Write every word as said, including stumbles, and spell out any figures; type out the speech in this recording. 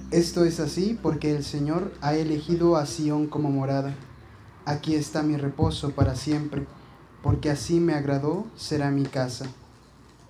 Esto es así porque el Señor ha elegido a Sión como morada. Aquí está mi reposo para siempre, porque así me agradó será mi casa.